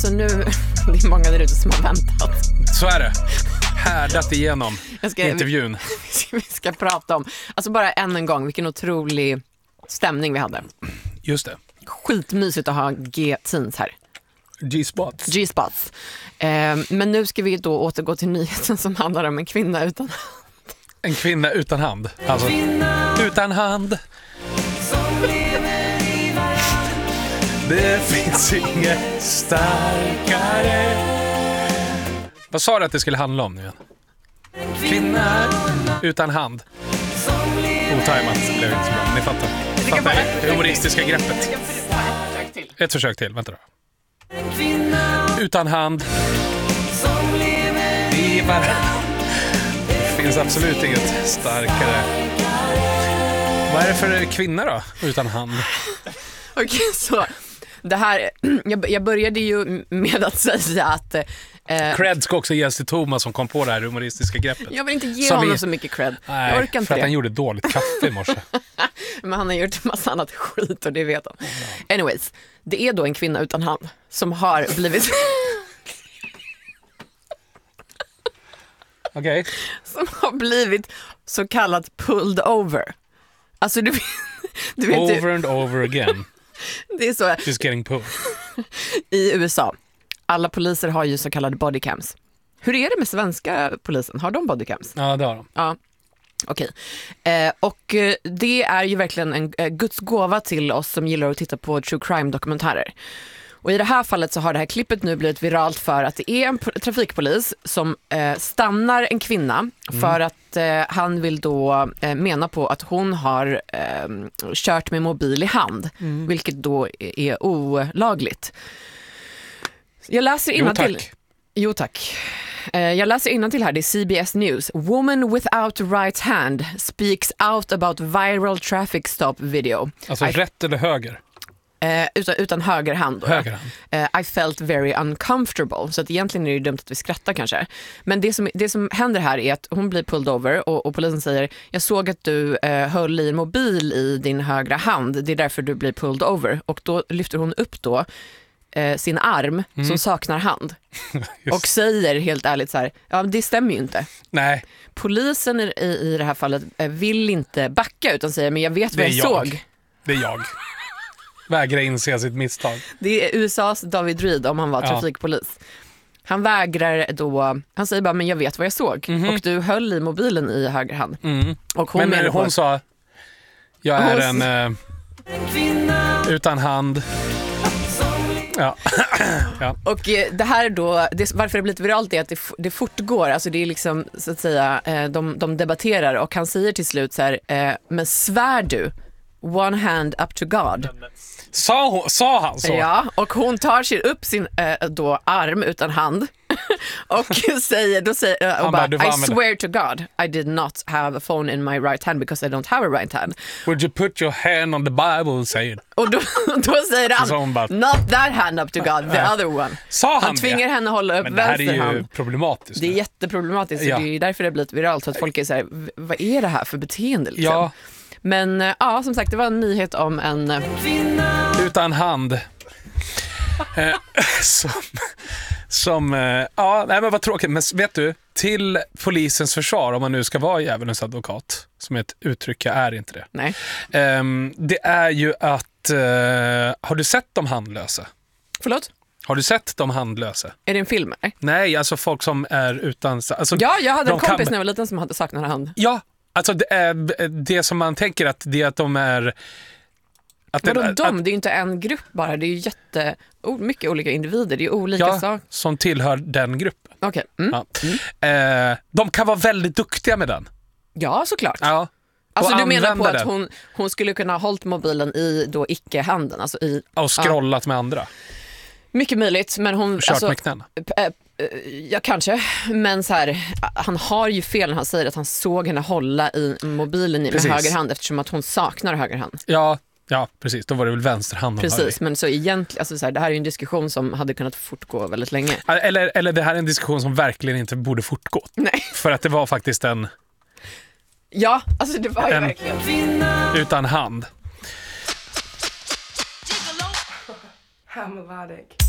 Så nu, det är många där ute som har väntat. Så är det. Härdat igenom intervjun. Vi ska prata om, alltså bara än en gång, vilken otrolig stämning vi hade. Just det. Skitmysigt att ha G-teens här. G-spots. G-spots. Men nu ska vi då återgå till nyheten som handlar om en kvinna utan hand. En kvinna utan hand. Alltså, utan hand. Det finns inget starkare. Vad sa du att det skulle handla om nu igen? Kvinna utan hand. Otajmat blev inte så bra. Ni fattar. Det humoristiska greppet. Ett försök till, vänta då. Utan hand. I varandra. Det finns absolut inget starkare. Vad är det för kvinna då? Utan hand. Okej, så det här, jag började ju med att säga att cred ska också ges till Thomas som kom på det här humoristiska greppet. Jag vill inte ge honom så mycket cred. Nej, jag orkar inte för att det. han gjorde dåligt kaffe i morse. Men han har gjort en massa annat skit och det vet han. Anyways, det är då en kvinna utan hand som har blivit Okej. som har blivit så kallat pulled over. Alltså du vet Over and over again. det är så She's getting pulled. i USA. Alla poliser har ju så kallade bodycams. Hur är det med svenska polisen? Har de bodycams? Ja, det har de. Ja. Okej. Och det är ju verkligen en Guds gåva till oss som gillar att titta på true crime-dokumentärer. Och i det här fallet så har det här klippet nu blivit viralt för att det är en trafikpolis som stannar en kvinna för att han vill då mena på att hon har kört med mobil i hand, vilket då är olagligt. Jag läser innantill. Jo tack. Jag läser innantill här, det är CBS News. Woman without right hand speaks out about viral traffic stop video. Alltså rätt eller höger? Utan höger hand. Höger hand. I felt very uncomfortable. Så att egentligen är det dumt att vi skrattar kanske. Men det som händer här är att hon blir pulled over och polisen säger, jag såg att du höll i en mobil i din högra hand. Det är därför du blir pulled over. Och då lyfter hon upp då sin arm som saknar hand. Och säger helt ärligt så här, ja det stämmer ju inte. Nej. Polisen i det här fallet vill inte backa utan säger, men jag vet vad jag såg. Det är jag. Vägrar inse sitt misstag. Det är USAs David Reed om han var trafikpolis. Han vägrar då, han säger bara, men jag vet vad jag såg. Och du höll i mobilen i höger hand. Och hon men hon sa, jag är en utan hand. Ja. Ja. Och det här då, varför det blivit viralt är att det fortgår, alltså det är liksom så att säga, de debatterar och han säger till slut så här, men svär du? One hand up to God. Sa han så? Ja, och hon tar sig upp sin då arm utan hand och säger I swear to God I did not have a phone in my right hand because I don't have a right hand. Would you put your hand on the Bible, say it. Och då säger han not that hand up to God, the other one. Sa han tvingar henne att hålla upp vänster hand. Men det här är ju problematiskt. Det är jätteproblematiskt, det är därför det har blivit viralt, så att folk är så här, vad är det här för beteende liksom? Ja. Men ja, som sagt, det var en nyhet om en utan hand. Ja, nej men vad tråkigt. Men vet du, till polisens försvar, om man nu ska vara djävulens advokat, som ett uttryck, jag är inte det. Nej. Det är ju att har du sett de handlösa? Förlåt? Har du sett de handlösa? Är det en film? Nej, alltså folk som är utan... Alltså, ja, jag hade en kompis när jag var liten som hade saknat hand. Ja, alltså det som man tänker att det är att de är... Det är ju inte en grupp bara, det är ju mycket olika individer, det är olika saker. Som tillhör den gruppen. Okej. De kan vara väldigt duktiga med den. Ja, såklart. Ja. Alltså du menar på att hon skulle kunna ha hållit mobilen i då icke-handen, alltså i... Och scrollat med andra. Mycket möjligt, men hon... Kört med knäna. Ja, kanske. Men så här, han har ju fel när han säger att han såg henne hålla i mobilen med höger hand, eftersom att hon saknar höger hand. Ja, precis. Då var det väl vänsterhanden. Precis, men så egentligen, alltså så här, det här är ju en diskussion som hade kunnat fortgå väldigt länge. Eller det här är en diskussion som verkligen inte borde fortgå. Nej. För att det var faktiskt en... Ja, alltså det var ju verkligen... Utan hand. Hammervardag.